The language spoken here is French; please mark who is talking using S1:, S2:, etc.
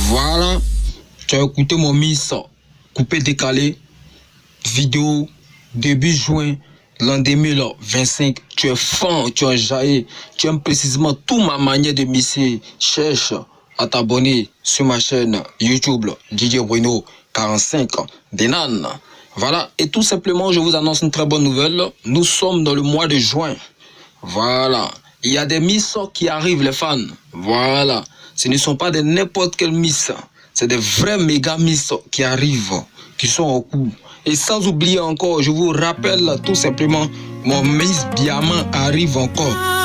S1: Voilà, tu as écouté mon miss coupé décalé, vidéo début juin l'an 2025. Tu es fan, tu as jailli, tu aimes précisément toute ma manière de misser. Cherche à t'abonner sur ma chaîne YouTube DJ Bruno 45 Denan. Voilà, et tout simplement, je vous annonce une très bonne nouvelle. Nous sommes dans le mois de juin. Voilà, il y a des miss qui arrivent, les fans. Voilà, ce ne sont pas des n'importe quelles miss. C'est des vrais méga miss qui arrivent, qui sont au cours. Et sans oublier encore, je vous rappelle tout simplement, mon Miss Diamant arrive encore.